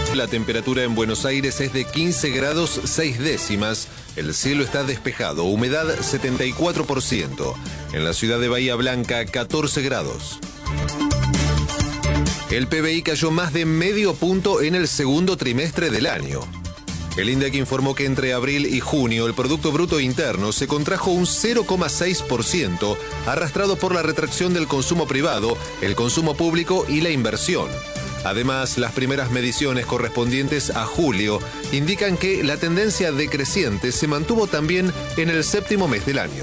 La temperatura en Buenos Aires es de 15 grados 6 décimas. El cielo está despejado, humedad 74%. En la ciudad de Bahía Blanca, 14 grados. El PBI cayó más de medio punto en el segundo trimestre del año. El INDEC informó que entre abril y junio el Producto Bruto Interno se contrajo un 0,6%, arrastrado por la retracción del consumo privado, el consumo público y la inversión. Además, las primeras mediciones correspondientes a julio indican que la tendencia decreciente se mantuvo también en el séptimo mes del año.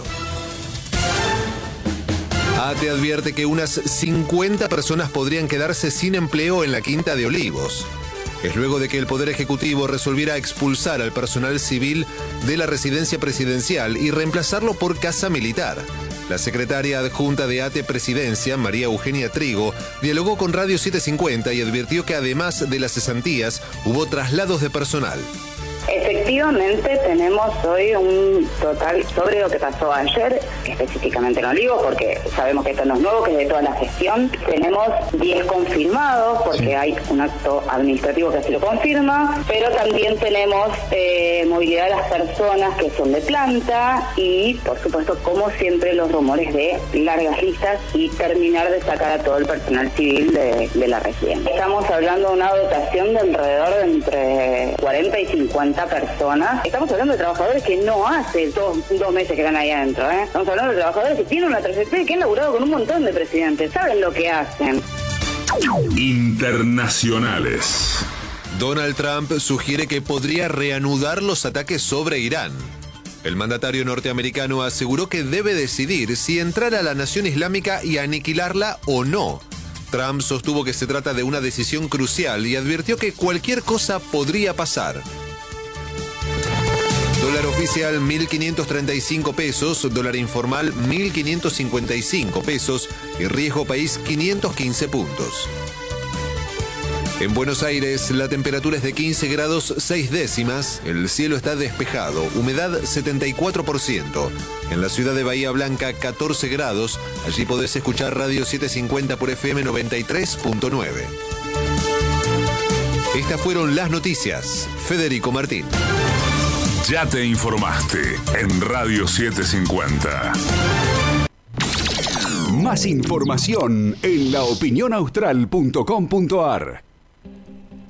ATE advierte que unas 50 personas podrían quedarse sin empleo en la Quinta de Olivos. Es luego de que el Poder Ejecutivo resolviera expulsar al personal civil de la residencia presidencial y reemplazarlo por casa militar. La secretaria adjunta de ATE Presidencia, María Eugenia Trigo, dialogó con Radio 750 y advirtió que además de las cesantías, hubo traslados de personal. Efectivamente, tenemos hoy un total sobre lo que pasó ayer, específicamente en Olivos, porque sabemos que esto no es nuevo, que es de toda la gestión. Tenemos 10 confirmados, porque hay un acto administrativo que así lo confirma, pero también tenemos movilidad de las personas que son de planta y, por supuesto, como siempre, los rumores de largas listas y terminar de sacar a todo el personal civil de la residencia. Estamos hablando de una dotación de alrededor de entre 40 y 50 personas. Estamos hablando de trabajadores que no hace dos meses que están ahí adentro, ¿eh? Estamos hablando de trabajadores que tienen una trayectoria y que han laburado con un montón de presidentes, saben lo que hacen. Internacionales. Donald Trump sugiere que podría reanudar los ataques sobre Irán. El mandatario norteamericano aseguró que debe decidir si entrar a la nación islámica y aniquilarla o no. Trump sostuvo que se trata de una decisión crucial y advirtió que cualquier cosa podría pasar. Dólar oficial 1.535 pesos, dólar informal 1.555 pesos y riesgo país 515 puntos. En Buenos Aires la temperatura es de 15 grados 6 décimas, el cielo está despejado, humedad 74%. En la ciudad de Bahía Blanca 14 grados, allí podés escuchar Radio 750 por FM 93.9. Estas fueron las noticias. Federico Martín. Ya te informaste en Radio 750. Más información en laopinionaustral.com.ar.